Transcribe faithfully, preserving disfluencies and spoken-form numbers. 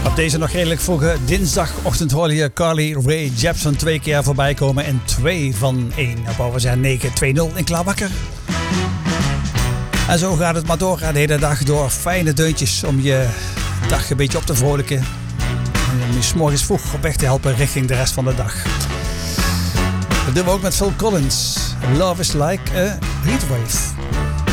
Op deze nog redelijk vroege dinsdagochtend hoor je Carly Rae Jepsen twee keer voorbij komen en twee van één. Op we zijn negen twee nul in klaar wakker. En zo gaat het maar door de hele dag door fijne deuntjes om je dag een beetje op te vrolijken. En om je 's morgens vroeg op weg te helpen richting de rest van de dag. Dat doen we ook met Phil Collins. Love is like a heatwave.